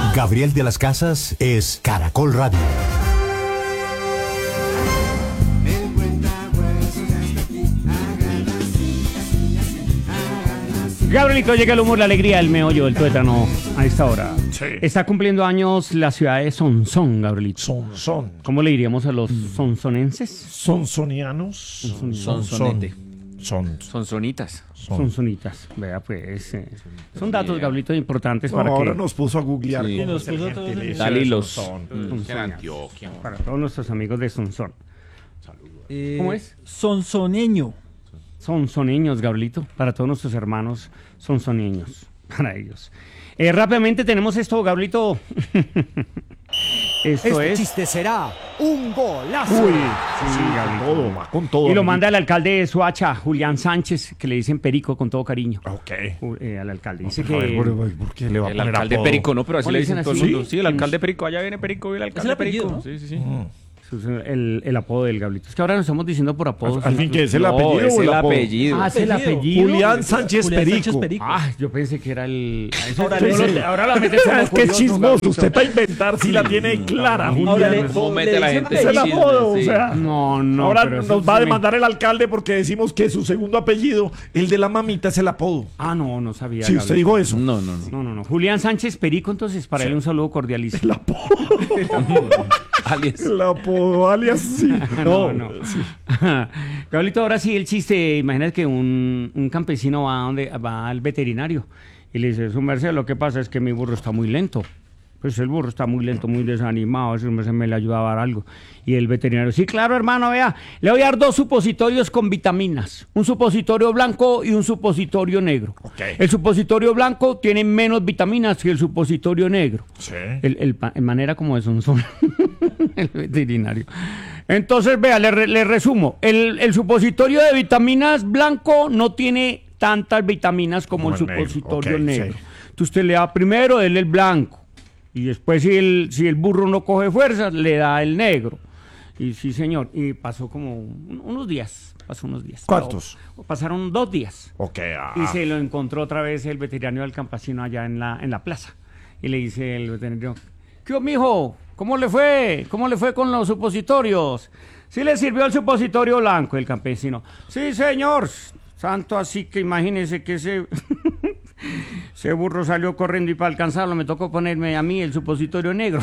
Gabriel de las Casas es Caracol Radio. Gabrielito, llega el humor, la alegría, el meollo, el tuétano a esta hora. Sí. Está cumpliendo años la ciudad de Sonsón, Gabrielito. Sonsón. ¿Cómo le diríamos a los sonsonenses? Sonsonianos. Sonsonete. Sonsonitas. Sonsonitas. Vea, pues. Son datos, Gabrielito, importantes para ahora que... nos puso a googlear. Sí. cómo Nos es el puso todos gentilicio en- de Dalilos. Sonsón. Para todos nuestros amigos de Sonsón. ¿Cómo es? Sonsoneño. Sonsoneños, Gabrielito. Para todos nuestros hermanos sonsoneños. Para ellos. Rápidamente tenemos esto, Gabrielito. Esto Este es... chiste será un golazo. Uy, Sí, sí, Gabrielito. todo, va con todo. Y lo amiguito. manda el alcalde de Soacha, Julián Sánchez, que le dicen Perico con todo cariño. Ok. Al alcalde. Dice A ver, que... ¿por qué le va a El poner alcalde apodo? Perico, ¿no? Pero así ¿Cómo le le dicen dicen todo el así? mundo. Sí, el alcalde Perico, allá viene Perico y el alcalde apellido, Perico. ¿no? Sí, sí, sí. Es el apodo del Gabrielito. Es que ahora nos estamos diciendo por apodos. Al fin, ¿qué es el No, apellido es o el el apodo? apellido. Ah, es el apellido. Julián Sánchez Julián Perico. Sánchez Perico. Ah, yo pensé que era el... Ahora Ahora, le- ahora la metes como Es que es curioso, chismoso. Gabrielito. Usted para inventar si la tiene clara, Ahora Julián. ¿Cómo mete a la dicen gente Es el en chismes? apodo, Sí. o sea. No, Ahora pero nos eso va a sí me- demandar el alcalde porque decimos que su segundo apellido, el de la mamita, es el apodo. Ah, no sabía. Sí, usted Gabrielito. dijo eso. No, no, no. No. Julián Sánchez Perico, entonces, para él un saludo cordialísimo. El apodo. Alias. El apodo, alias, sí. No. Gabrielito, ahora sí el chiste. Imagínate que un campesino va al veterinario y le dice: su merced, lo que pasa es que mi burro está muy lento. Pues el burro está muy lento, muy desanimado, su merced me le ayuda a dar algo. Y el veterinario: sí, claro, hermano, vea, le voy a dar 2 supositorios con vitaminas. Un supositorio blanco y un supositorio negro. Ok. El supositorio blanco tiene menos vitaminas que el supositorio negro. Sí. En manera como de son el veterinario. Entonces, vea, le resumo. El supositorio de vitaminas blanco no tiene tantas vitaminas como el Como el negro, supositorio ok, negro. sí. Entonces usted le da primero, dele el blanco. Y después, si el burro no coge fuerzas, le da el negro. Y sí, señor. Y pasó como unos días. ¿Cuántos? Pasaron 2 días. Ok, Y se lo encontró otra vez el veterinario del campesino allá en la plaza. Y le dice el veterinario: ¿qué hubo, mijo? ¿Cómo le fue? ¿Cómo le fue con los supositorios? ¿Sí le sirvió el supositorio blanco? El campesino: sí, señor. Santo, así que imagínese que ese burro salió corriendo y para alcanzarlo me tocó ponerme a mí el supositorio negro.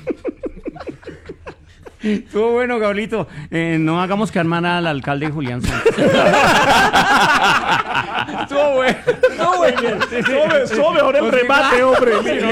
Estuvo bueno, Gabrielito. No hagamos que mal al alcalde Julián Sánchez. Estuvo bueno. Estuvo mejor el remate, hombre.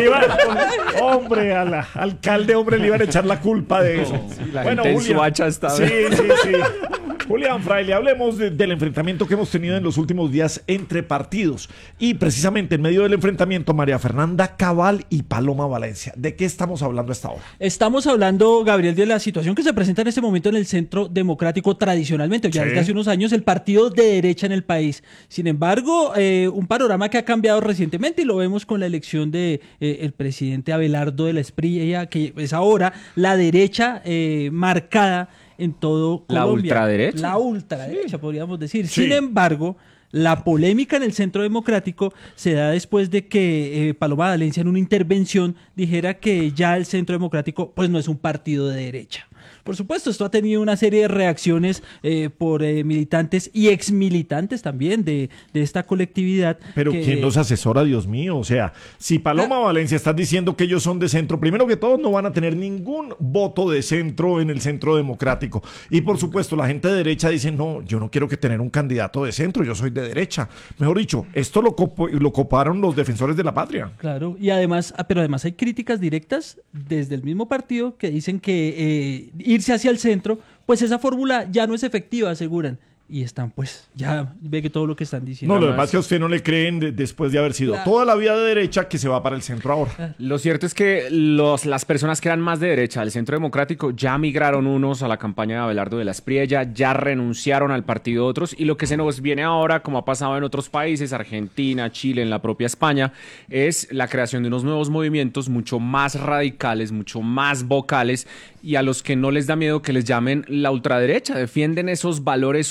Hombre, al alcalde, hombre, le iban a echar la culpa de eso. La gente en Soacha está... Sí. Julián Fraile, hablemos del enfrentamiento que hemos tenido en los últimos días entre partidos. Y precisamente en medio del enfrentamiento, María Fernanda Cabal y Paloma Valencia. ¿De qué estamos hablando hasta ahora? Estamos hablando, Gabriel, de la situación que se presenta en este momento en el Centro Democrático tradicionalmente, ya Sí. desde hace unos años, el partido de derecha en el país. Sin embargo, un panorama que ha cambiado recientemente y lo vemos con la elección de el presidente Abelardo de la Espriella, que es ahora la derecha marcada en todo La Colombia. ultraderecha. La ultraderecha, podríamos decir. Sí. Sin embargo, la polémica en el Centro Democrático se da después de que Paloma Valencia en una intervención dijera que ya el Centro Democrático pues no es un partido de derecha. Por supuesto, esto ha tenido una serie de reacciones por militantes y exmilitantes también de esta colectividad. Pero que- ¿quién los asesora, Dios mío? O sea, si Paloma Valencia está diciendo que ellos son de centro, primero que todo no van a tener ningún voto de centro en el Centro Democrático. Y por supuesto, la gente de derecha dice: no, yo no quiero que tener un candidato de centro, yo soy de derecha. Mejor dicho, esto lo coparon los defensores de la patria. Claro, y además, pero además hay críticas directas desde el mismo partido que dicen que irse hacia el centro, pues esa fórmula ya no es efectiva, aseguran. Y están, pues, ya ve que todo lo que están diciendo. No, lo demás que a usted no le creen después de haber sido toda la vida de derecha que se va para el centro ahora. Lo cierto es que las personas que eran más de derecha del Centro Democrático ya migraron unos a la campaña de Abelardo de la Espriella, ya renunciaron al partido otros, y lo que se nos viene ahora, como ha pasado en otros países, Argentina, Chile, en la propia España, es la creación de unos nuevos movimientos mucho más radicales, mucho más vocales, y a los que no les da miedo que les llamen la ultraderecha. Defienden esos valores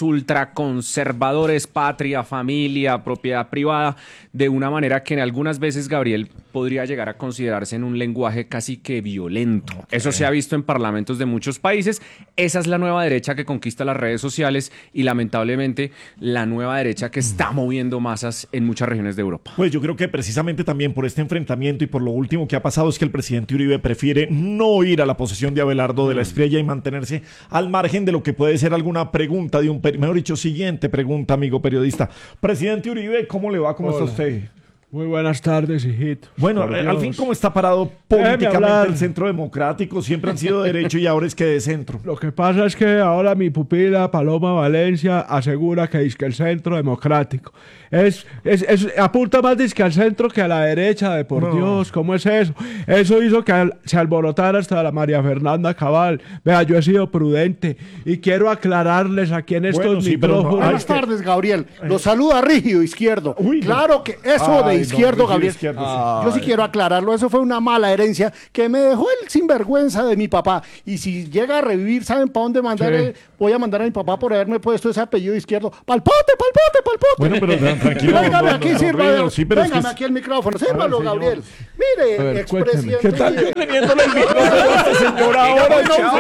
ultraconservadores, patria, familia, propiedad privada, de una manera que en algunas veces, Gabriel, podría llegar a considerarse en un lenguaje casi que violento. Eso se ha visto en parlamentos de muchos países. Esa es la nueva derecha que conquista las redes sociales y lamentablemente la nueva derecha que está moviendo masas en muchas regiones de Europa. Pues yo creo que precisamente también por este enfrentamiento y por lo último que ha pasado es que el presidente Uribe prefiere no ir a la posesión de Abelardo de la Espriella y mantenerse al margen de lo que puede ser alguna pregunta de mejor dicho, siguiente pregunta, amigo periodista. Presidente Uribe, ¿cómo le va? ¿Cómo está usted? Muy buenas tardes, hijito. Bueno, al fin, ¿cómo está parado políticamente el Centro Democrático? Siempre han sido de derecho y ahora es que de centro. Lo que pasa es que ahora mi pupila Paloma Valencia asegura que es que el Centro Democrático apunta más dizque al centro que a la derecha, de por Dios, ¿cómo es eso? Eso hizo que se alborotara hasta la María Fernanda Cabal. Vea, yo he sido prudente y quiero aclararles aquí en estos micrófonos. Buenas tardes, Gabriel. Los saluda Rígido Izquierdo. Claro que eso de Izquierdo, Gabriel. Yo sí quiero aclararlo. Eso fue una mala herencia que me dejó el sinvergüenza de mi papá. Y si llega a revivir, ¿saben para dónde mandar? Voy a mandar a mi papá por haberme puesto ese apellido Izquierdo. ¡Palpote, palpote, palpote! Bueno, pero tranquilo. Véngame aquí, sírvame. Véngame aquí el micrófono. Sírvalo, Gabriel. Mire, expresidente. ¿Qué tal teniéndole el micrófono a este señor ahora?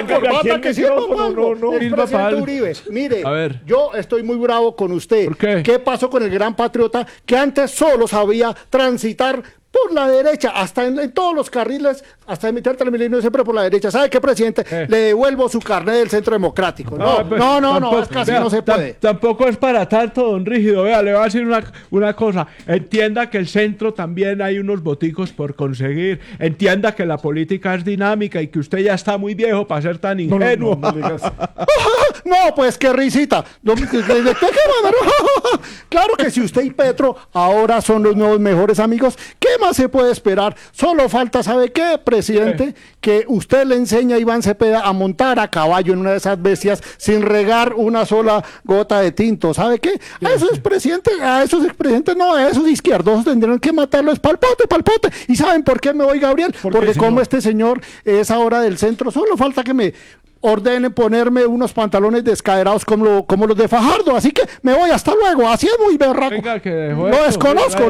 Expresidente Uribe, mire, yo estoy muy bravo con usted. ¿Por qué? ¿Qué pasó con el gran patriota que antes solo sabía transitar por la derecha, hasta en todos los carriles, hasta en mitad del Transmilenio, siempre por la derecha? ¿Sabe qué, presidente? Le devuelvo su carnet del Centro Democrático. No, es que así no se puede. Tampoco es para tanto, don Rígido. Vea, le voy a decir una cosa. Entienda que el centro también hay unos voticos por conseguir. Entienda que la política es dinámica y que usted ya está muy viejo para ser tan ingenuo. No, pues qué risita. Claro que si usted y Petro ahora son los nuevos mejores amigos, ¿qué más se puede esperar? Solo falta, ¿sabe qué, presidente? Que usted le enseña a Iván Cepeda a montar a caballo en una de esas bestias sin regar una sola gota de tinto. ¿Sabe qué? A esos expresidentes no, a esos izquierdosos tendrían que matarlos. Palpote, palpote. ¿Y saben por qué me voy, Gabriel? Porque como este señor es ahora del centro, solo falta que me ordenen ponerme unos pantalones descaderados como los de Fajardo, así que me voy, hasta luego, así es muy berraco. Venga, que dejó lo desconozco.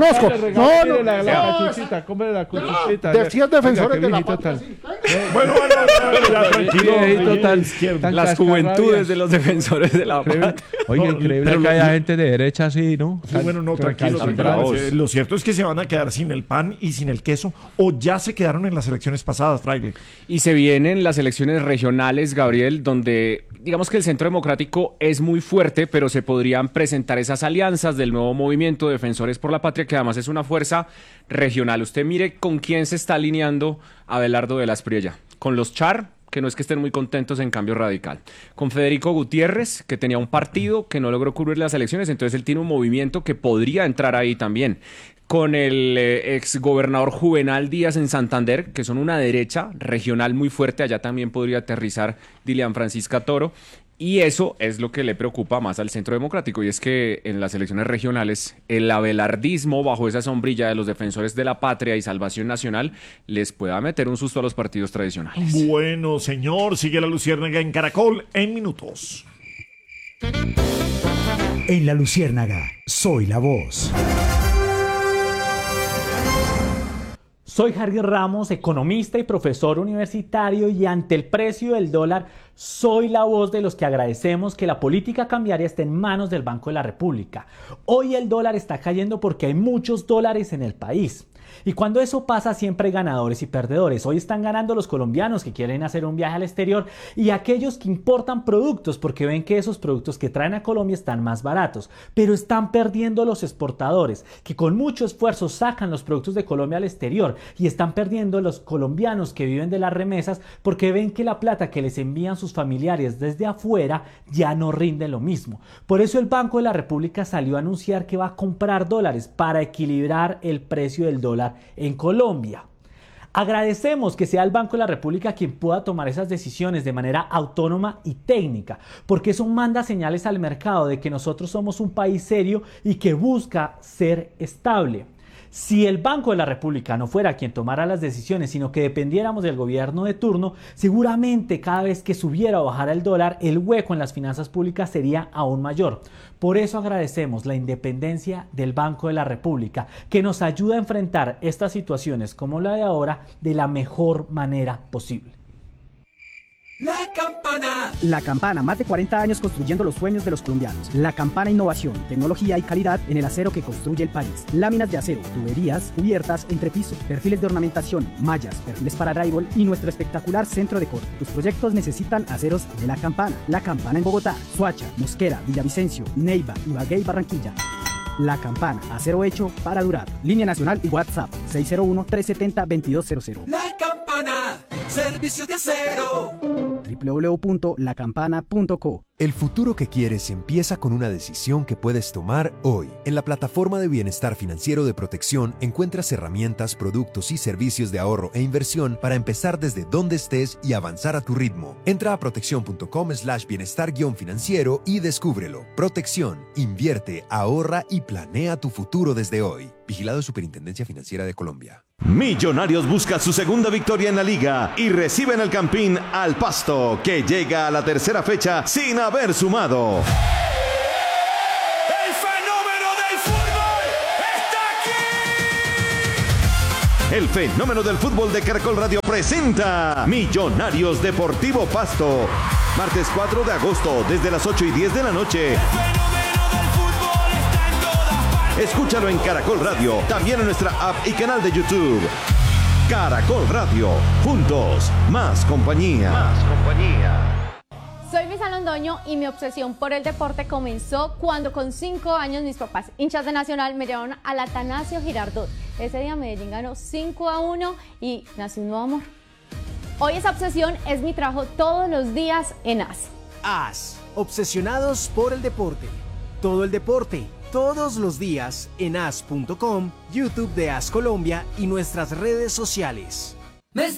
Decías defensores de la patria. Bueno, tranquilo. Las juventudes de los defensores de la patria. Oye, increíble que haya gente de derecha así, ¿no? Bueno, tranquilo. Lo cierto es que se van a quedar sin el pan y sin el queso, o ya se quedaron en las elecciones pasadas, Fraile. Y se vienen las elecciones regionales, Gabriel, donde digamos que el Centro Democrático es muy fuerte, pero se podrían presentar esas alianzas del nuevo movimiento Defensores por la Patria, que además es una fuerza regional. Usted mire con quién se está alineando Abelardo de la Espriella. Con los Char, que no es que estén muy contentos en Cambio Radical. Con Federico Gutiérrez, que tenía un partido que no logró cubrir las elecciones, entonces él tiene un movimiento que podría entrar ahí también. Con el exgobernador Juvenal Díaz en Santander, que son una derecha regional muy fuerte, allá también podría aterrizar Dilian Francisca Toro, y eso es lo que le preocupa más al Centro Democrático, y es que en las elecciones regionales el abelardismo, bajo esa sombrilla de los Defensores de la Patria y Salvación Nacional, les pueda meter un susto a los partidos tradicionales. Bueno, señor, sigue la Luciérnaga en Caracol en minutos. En la Luciérnaga, soy la voz. Soy Harry Ramos, economista y profesor universitario, y ante el precio del dólar soy la voz de los que agradecemos que la política cambiaria esté en manos del Banco de la República. Hoy el dólar está cayendo porque hay muchos dólares en el país. Y cuando eso pasa siempre hay ganadores y perdedores. Hoy están ganando los colombianos que quieren hacer un viaje al exterior y aquellos que importan productos porque ven que esos productos que traen a Colombia están más baratos. Pero están perdiendo los exportadores que con mucho esfuerzo sacan los productos de Colombia al exterior, y están perdiendo los colombianos que viven de las remesas porque ven que la plata que les envían sus familiares desde afuera ya no rinde lo mismo. Por eso el Banco de la República salió a anunciar que va a comprar dólares para equilibrar el precio del dólar en Colombia. Agradecemos que sea el Banco de la República quien pueda tomar esas decisiones de manera autónoma y técnica, porque eso manda señales al mercado de que nosotros somos un país serio y que busca ser estable. Si el Banco de la República no fuera quien tomara las decisiones, sino que dependiéramos del gobierno de turno, seguramente cada vez que subiera o bajara el dólar, el hueco en las finanzas públicas sería aún mayor. Por eso agradecemos la independencia del Banco de la República, que nos ayuda a enfrentar estas situaciones como la de ahora de la mejor manera posible. La Campana. La Campana, más de 40 años construyendo los sueños de los colombianos. La Campana, innovación, tecnología y calidad en el acero que construye el país. Láminas de acero, tuberías, cubiertas, entrepiso, perfiles de ornamentación, mallas, perfiles para drywall y nuestro espectacular centro de corte. Tus proyectos necesitan aceros de La Campana. La Campana en Bogotá, Soacha, Mosquera, Villavicencio, Neiva, Ibagué y Barranquilla. La Campana, acero hecho para durar. Línea nacional y WhatsApp 601-370-2200. La Campana, servicios de acero. www.lacampana.co. El futuro que quieres empieza con una decisión que puedes tomar hoy. En la plataforma de bienestar financiero de Protección encuentras herramientas, productos y servicios de ahorro e inversión para empezar desde donde estés y avanzar a tu ritmo. Entra a protección.com/bienestar-financiero y descúbrelo. Protección, invierte, ahorra y planea tu futuro desde hoy. Vigilado Superintendencia Financiera de Colombia. Millonarios busca su segunda victoria en la liga y recibe en el Campín al Pasto, que llega a la tercera fecha sin haber sumado. ¡El fenómeno del fútbol está aquí! El fenómeno del fútbol de Caracol Radio presenta Millonarios Deportivo Pasto. Martes 4 de agosto, desde las 8:10 de la noche. Escúchalo en Caracol Radio, también en nuestra app y canal de YouTube. Caracol Radio, juntos, más compañía. Soy Luisa Londoño y mi obsesión por el deporte comenzó cuando con 5 años mis papás, hinchas de Nacional, me llevaron al Atanasio Girardot. Ese día Medellín ganó 5-1 y nació un nuevo amor. Hoy esa obsesión es mi trabajo todos los días en AS. AS, obsesionados por el deporte. Todo el deporte, todos los días en as.com, YouTube de AS Colombia y nuestras redes sociales. Me